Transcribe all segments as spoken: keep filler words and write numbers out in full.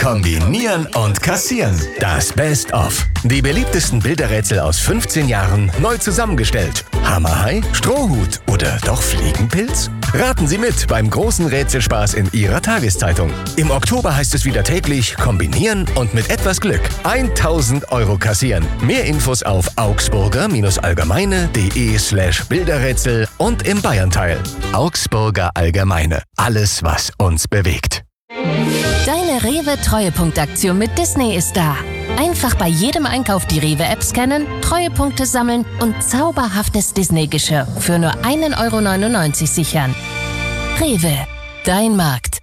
Kombinieren und kassieren. Das Best-of. Die beliebtesten Bilderrätsel aus fünfzehn Jahren neu zusammengestellt. Hammerhai, Strohhut oder doch Fliegenpilz? Raten Sie mit beim großen Rätselspaß in Ihrer Tageszeitung. Im Oktober heißt es wieder täglich kombinieren und mit etwas Glück tausend Euro kassieren. Mehr Infos auf augsburger-allgemeine.de slash Bilderrätsel und im Bayernteil. Augsburger Allgemeine. Alles, was uns bewegt. Deine Rewe-Treuepunktaktion mit Disney ist da. Einfach bei jedem Einkauf die Rewe-App scannen, Treuepunkte sammeln und zauberhaftes Disney-Geschirr für nur ein Euro neunundneunzig sichern. Rewe, dein Markt.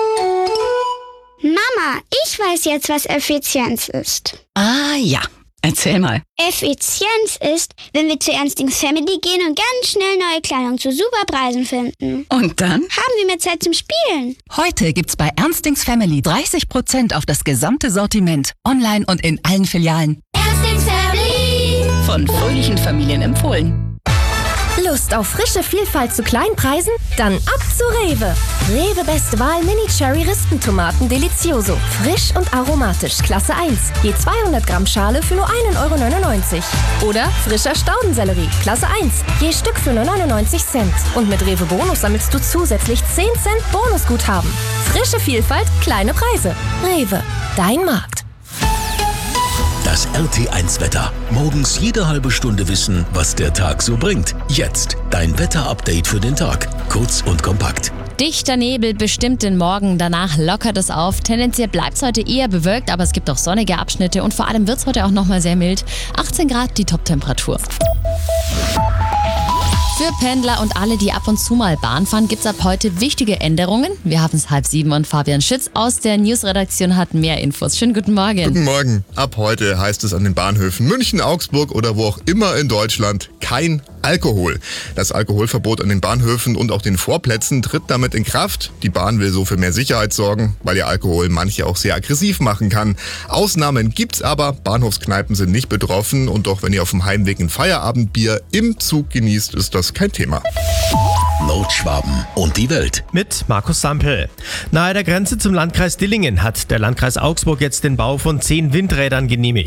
Mama, ich weiß jetzt, was Effizienz ist. Ah ja, erzähl mal. Effizienz ist, wenn wir zu Ernstings Family gehen und ganz schnell neue Kleidung zu super Preisen finden. Und dann? Haben wir mehr Zeit zum Spielen. Heute gibt's bei Ernstings Family dreißig Prozent auf das gesamte Sortiment. Online und in allen Filialen. Ernstings Family! Von fröhlichen Familien empfohlen. Lust auf frische Vielfalt zu kleinen Preisen? Dann ab zu Rewe. Rewe Beste Wahl Mini Cherry Rispentomaten Delicioso. Frisch und aromatisch, Klasse eins. Je zweihundert Gramm Schale für nur ein Euro neunundneunzig. Oder frischer Staudensellerie, Klasse eins. Je Stück für nur neunundneunzig Cent. Und mit Rewe Bonus sammelst du zusätzlich zehn Cent Bonusguthaben. Frische Vielfalt, kleine Preise. Rewe, dein Markt. Das R T eins Wetter. Morgens jede halbe Stunde wissen, was der Tag so bringt. Jetzt dein Wetterupdate für den Tag. Kurz und kompakt. Dichter Nebel bestimmt den Morgen, danach lockert es auf. Tendenziell bleibt es heute eher bewölkt, aber es gibt auch sonnige Abschnitte und vor allem wird es heute auch nochmal sehr mild. achtzehn Grad die Top-Temperatur. Für Pendler und alle, die ab und zu mal Bahn fahren, gibt es ab heute wichtige Änderungen. Wir haben es halb sieben und Fabian Schütz aus der Newsredaktion hat mehr Infos. Schönen guten Morgen. Guten Morgen. Ab heute heißt es an den Bahnhöfen München, Augsburg oder wo auch immer in Deutschland kein Alkohol. Das Alkoholverbot an den Bahnhöfen und auch den Vorplätzen tritt damit in Kraft. Die Bahn will so für mehr Sicherheit sorgen, weil ihr Alkohol manche auch sehr aggressiv machen kann. Ausnahmen gibt's aber, Bahnhofskneipen sind nicht betroffen und auch wenn ihr auf dem Heimweg ein Feierabendbier im Zug genießt, ist das kein Thema. Nordschwaben und die Welt. Mit Markus Sampel. Nahe der Grenze zum Landkreis Dillingen hat der Landkreis Augsburg jetzt den Bau von zehn Windrädern genehmigt.